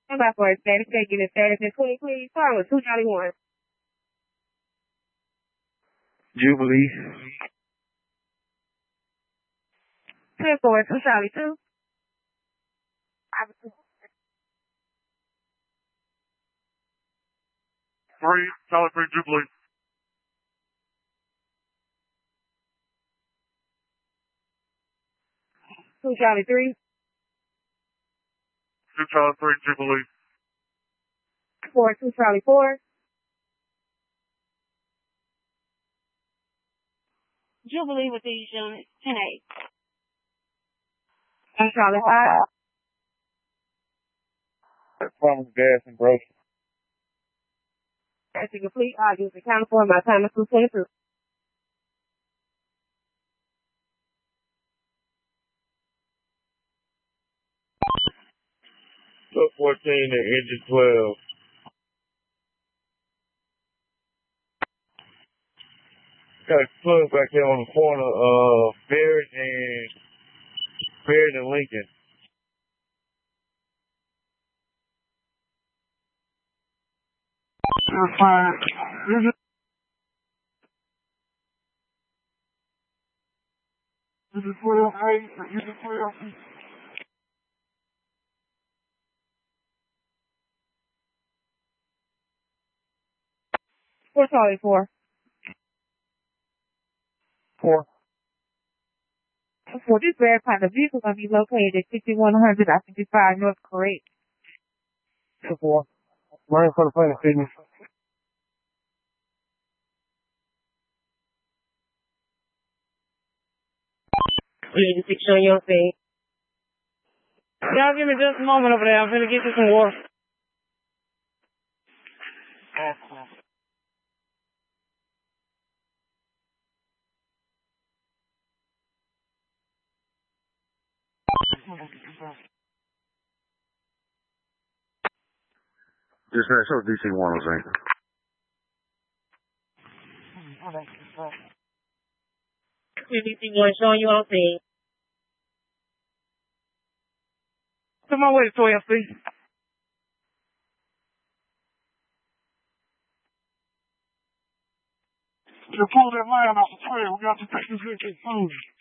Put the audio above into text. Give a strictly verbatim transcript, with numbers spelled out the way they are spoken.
Come back for a status check, get a status in twenty, please. Start with two Charlie one. Jubilee. ten four, two Charlie two. Three, Charlie three, Jubilee. Two Charlie three. Two, Charlie three, Jubilee. Four, two Charlie four. Jubilee with these units, ten eight. One Charlie five. From gas and groceries. That's complete. I'll use the counter for my time is two twenty-two. Truck fourteen and engine twelve. Got a plug back there on the corner of Barrett and Barrett and Lincoln. You're fine. Engine. Engine twelve, eight, engine twelve. Four Charlie four. Four. For this verify the vehicle going to be located at fifty-one hundred I fifty-five North Correct. Two, four. Running for the plane, Sydney. Please, six on your thing. Y'all give me just a moment over there. I'm gonna get you some water. Just that show D C one oh eight. D C one showing you on scene. Come on with it, twelve, please. You pull that line off the trail. We got to take this into food.